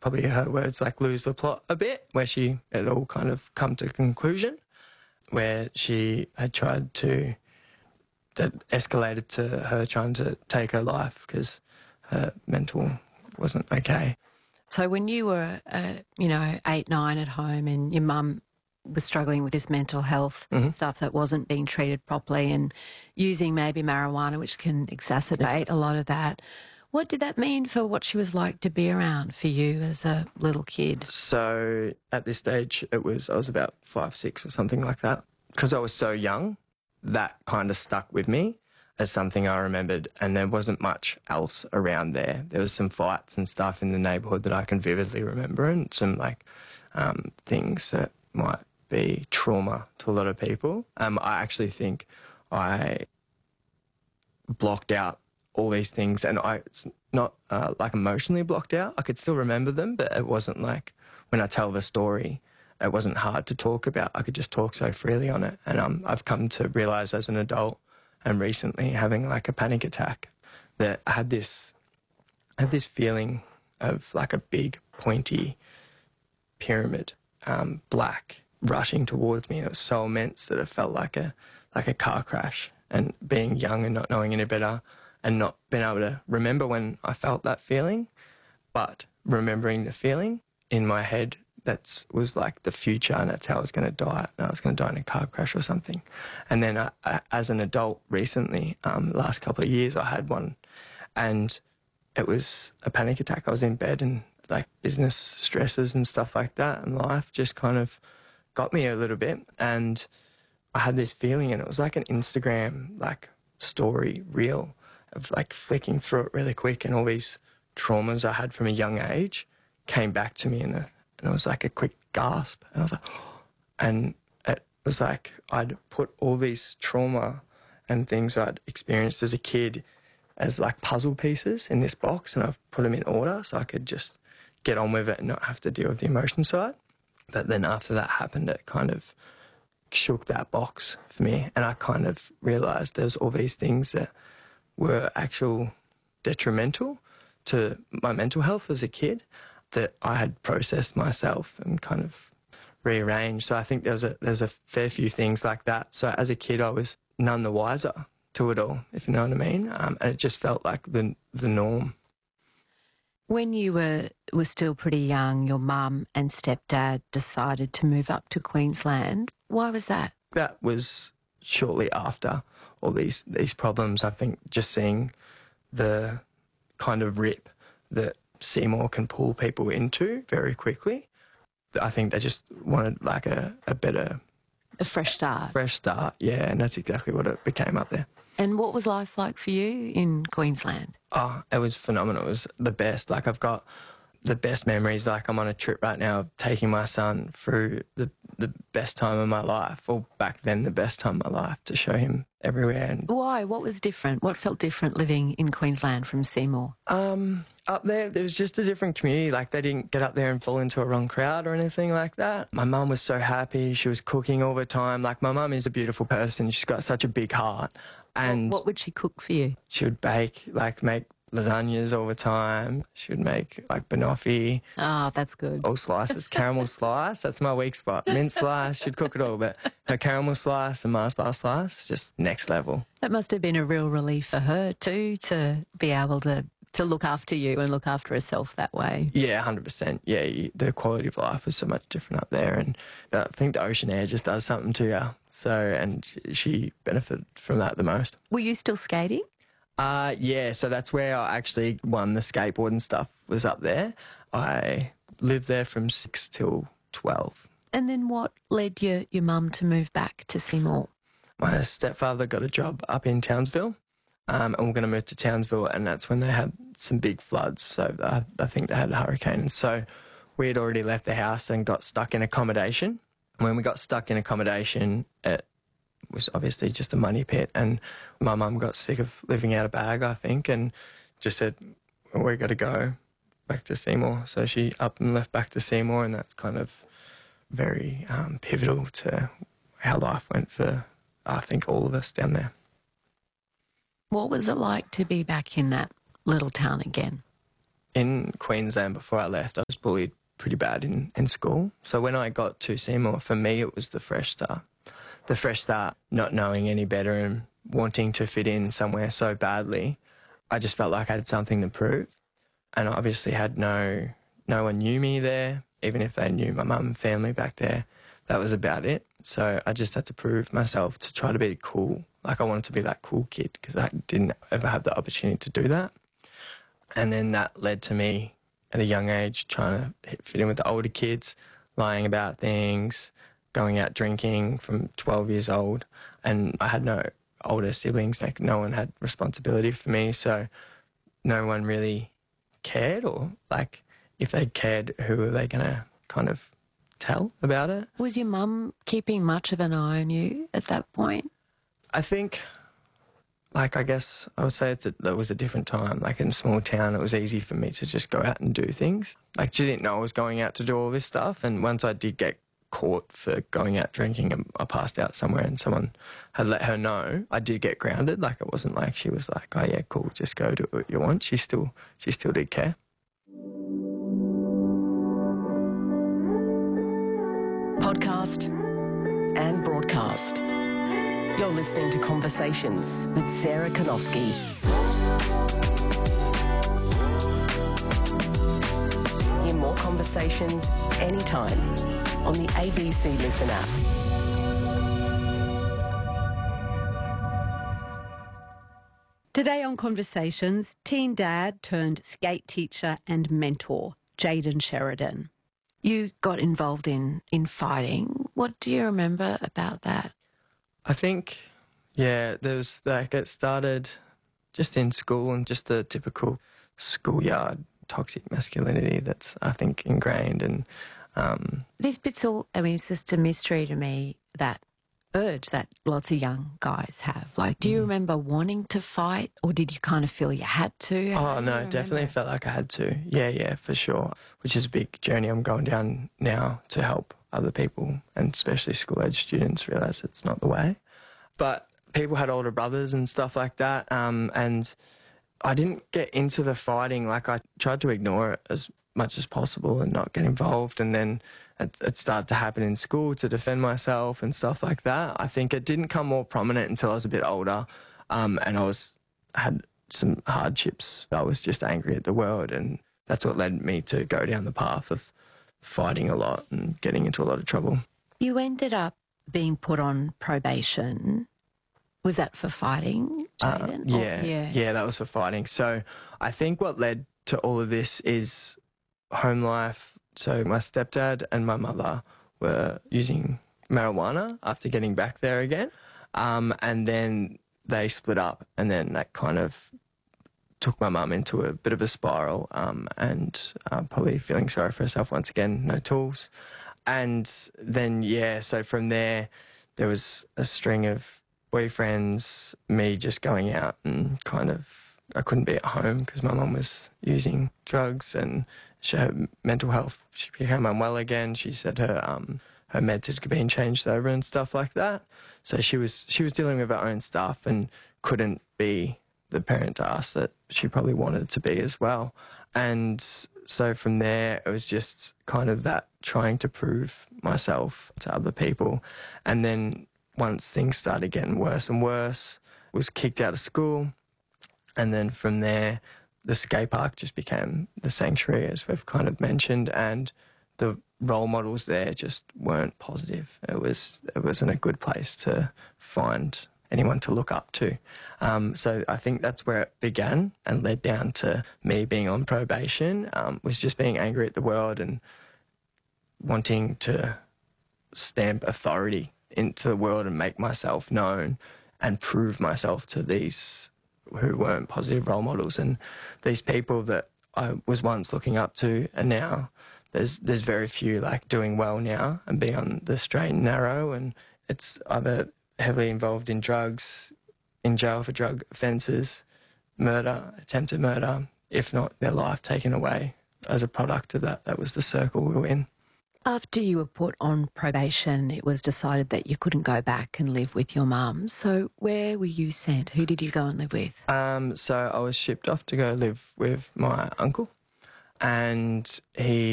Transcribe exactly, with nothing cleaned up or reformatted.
probably her words, like lose the plot a bit, where she had all kind of come to conclusion, where she had tried to, that escalated to her trying to take her life because her mental wasn't okay. So when you were, uh, you know, eight, nine at home and your mum was struggling with this mental health mm-hmm. stuff that wasn't being treated properly and using maybe marijuana, which can exacerbate yes. a lot of that, what did that mean for what she was like to be around for you as a little kid? So at this stage, it was I was about five, six or something like that. Because I was so young, that kind of stuck with me as something I remembered, and there wasn't much else around there. There was some fights and stuff in the neighbourhood that I can vividly remember, and some like um, things that might be trauma to a lot of people. Um, I actually think I blocked out all these things, and I it's not uh, like emotionally blocked out. I could still remember them, but it wasn't like when I tell the story, it wasn't hard to talk about. I could just talk so freely on it, and um, I've come to realise as an adult and recently having like a panic attack that I had this, I had this feeling of like a big pointy pyramid, um, black, rushing towards me. It was so immense that it felt like a like a car crash. And being young and not knowing any better and not being able to remember when I felt that feeling, but remembering the feeling in my head, that was like the future, and that's how I was going to die. And I was going to die in a car crash or something. And then I, I, as an adult recently, um, the last couple of years, I had one, and it was a panic attack. I was in bed, and like business stresses and stuff like that and life just kind of got me a little bit. And I had this feeling, and it was like an Instagram like story reel of like flicking through it really quick, and all these traumas I had from a young age came back to me in the And it was like a quick gasp. And I was like, oh. And it was like I'd put all these trauma and things I'd experienced as a kid as like puzzle pieces in this box, and I've put them in order so I could just get on with it and not have to deal with the emotion side. But then after that happened, it kind of shook that box for me, and I kind of realised there's all these things that were actual detrimental to my mental health as a kid that I had processed myself and kind of rearranged. So I think there's a there's a fair few things like that. So as a kid, I was none the wiser to it all, if you know what I mean. Um, and it just felt like the the norm. When you were were still pretty young, your mum and stepdad decided to move up to Queensland. Why was that? That was shortly after all these these problems. I think just seeing the kind of rip that Seymour can pull people into very quickly. I think they just wanted like a, a better... A fresh start. Fresh start, yeah, and that's exactly what it became up there. And what was life like for you in Queensland? Oh, it was phenomenal. It was the best. Like I've got the best memories. Like I'm on a trip right now of taking my son through the, the best time of my life, or back then the best time of my life, to show him everywhere. And why? What was different? What felt different living in Queensland from Seymour? Um... Up there, there was just a different community. Like, they didn't get up there and fall into a wrong crowd or anything like that. My mum was so happy. She was cooking all the time. Like, my mum is a beautiful person. She's got such a big heart. And what would she cook for you? She would bake, like, make lasagnas all the time. She would make, like, banoffee. Oh, that's good. All slices. Caramel slice, that's my weak spot. Mint slice, she'd cook it all. But her caramel slice and Mars bar slice, just next level. That must have been a real relief for her, too, to be able to... to look after you and look after herself that way. Yeah, one hundred percent. Yeah, you, the quality of life was so much different up there, and I think the ocean air just does something to you. So, and she benefited from that the most. Were you still skating? Uh, yeah, so that's where I actually won the skateboard and stuff, was up there. I lived there from six till twelve. And then what led your, your mum to move back to Seymour? My stepfather got a job up in Townsville. Um, and we're going to move to Townsville, and that's when they had some big floods. So I, I think they had a hurricane. And so we had already left the house and got stuck in accommodation. When we got stuck in accommodation, it was obviously just a money pit. And my mum got sick of living out of bag, I think, and just said, well, we've got to go back to Seymour. So she up and left back to Seymour, and that's kind of very um, pivotal to how life went for, I think, all of us down there. What was it like to be back in that little town again? in Queensland before I left, I was bullied pretty bad in, in school. So when I got to Seymour, for me, it was the fresh start. The fresh start, not knowing any better and wanting to fit in somewhere so badly. I just felt like I had something to prove. And I obviously had no, no one knew me there, even if they knew my mum and family back there. That was about it. So I just had to prove myself to try to be cool. Like I wanted to be that cool kid because I didn't ever have the opportunity to do that. And then that led to me at a young age trying to fit in with the older kids, lying about things, going out drinking from twelve years old. And I had no older siblings, like no one had responsibility for me. So no one really cared, or like if they cared, who were they going to kind of tell about it? Was your mum keeping much of an eye on you at that point? I think, like, I guess I would say it's a, it was a different time. Like in a small town, it was easy for me to just go out and do things. Like she didn't know I was going out to do all this stuff. And once I did get caught for going out drinking and I passed out somewhere and someone had let her know, I did get grounded. Like it wasn't like she was like, oh yeah, cool, just go do what you want. She still, she still did care. Podcast and broadcast. You're listening to Conversations with Sarah Konofsky. Hear more conversations anytime on the A B C Listen app. Today on Conversations, teen dad turned skate teacher and mentor, Jayden Sheridan. You got involved in, in fighting. What do you remember about that? I think, yeah, there was like it started just in school and just the typical schoolyard toxic masculinity that's, I think, ingrained. And um, these bits all, I mean, it's just a mystery to me, that urge that lots of young guys have. Like, do you mm. remember wanting to fight, or did you kind of feel you had to? How oh, no, definitely felt like I had to. Yeah, yeah, for sure. Which is a big journey I'm going down now to help other people, and especially school-age students, realise it's not the way. But people had older brothers and stuff like that, um, and I didn't get into the fighting. Like, I tried to ignore it as much as possible and not get involved, and then it, it started to happen in school to defend myself and stuff like that. I think it didn't come more prominent until I was a bit older, um, and I was had some hardships. I was just angry at the world, and that's what led me to go down the path of fighting a lot and getting into a lot of trouble. You ended up being put on probation. Was that for fighting, Jayden? Uh, yeah, or, yeah, yeah, that was for fighting. So I think what led to all of this is home life. So my stepdad and my mother were using marijuana after getting back there again. Um, and then they split up, and then that kind of took my mum into a bit of a spiral, um, and uh, probably feeling sorry for herself once again, no tools. And then, yeah, so from there, there was a string of boyfriends, me just going out and kind of, I couldn't be at home because my mum was using drugs, and she had mental health. She became unwell again. She said her um her meds had been changed over and stuff like that. So she was she was dealing with her own stuff and couldn't be the parent to us that she probably wanted to be as well. And so from there, it was just kind of that trying to prove myself to other people. And then once things started getting worse and worse, was kicked out of school. And then from there, the skate park just became the sanctuary, as we've kind of mentioned, and the role models there just weren't positive. It was it wasn't a good place to find anyone to look up to. Um, so I think that's where it began and led down to me being on probation, um, was just being angry at the world and wanting to stamp authority into the world and make myself known and prove myself to these who weren't positive role models, and these people that I was once looking up to, and now there's there's very few like doing well now and being on the straight and narrow, and it's either heavily involved in drugs, in jail for drug offences, murder, attempted murder, if not their life taken away as a product of that. That was the circle we were in. After you were put on probation, it was decided that you couldn't go back and live with your mum. So where were you sent? Who did you go and live with? Um, so I was shipped off to go live with my uncle. and he